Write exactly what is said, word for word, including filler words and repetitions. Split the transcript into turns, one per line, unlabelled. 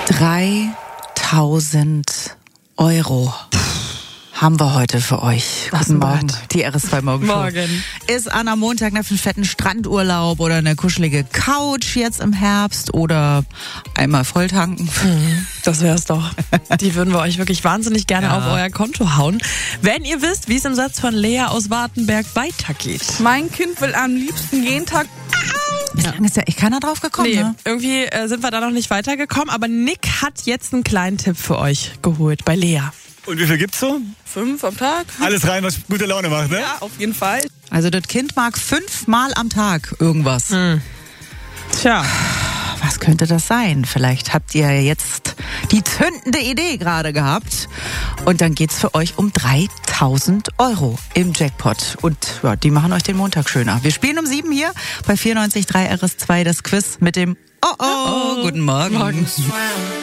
dreitausend Euro haben wir heute für euch. Guten Morgen. Die R S zwei Morgenshow.
Morgen.
Ist an am Montag nach einem fetten Strandurlaub oder eine kuschelige Couch jetzt im Herbst oder einmal volltanken.
Mhm, das wär's doch. Die würden wir euch wirklich wahnsinnig gerne
Ja.
auf euer Konto hauen. Wenn ihr wisst, wie es im Satz von Lea aus Wartenberg weitergeht.
Mein Kind will am liebsten jeden Tag.
Bislang ist ja echt keiner drauf gekommen,
Nee,
ne?
irgendwie äh, sind wir da noch nicht weitergekommen, aber Nick hat jetzt einen kleinen Tipp für euch geholt bei Lea.
Und wie viel gibt's so?
Fünf am Tag?
Alles rein, was gute Laune macht, ne?
Ja, auf jeden Fall.
Also das Kind mag fünfmal am Tag irgendwas.
Tja,
Was könnte das sein? Vielleicht habt ihr jetzt die zündende Idee gerade gehabt. Und dann geht's für euch um dreitausend Euro im Jackpot. Und ja, die machen euch den Montag schöner. Wir spielen um sieben hier bei vierundneunzig Komma drei R S zwei das Quiz mit dem Oh oh. Guten Morgen.
Morgen.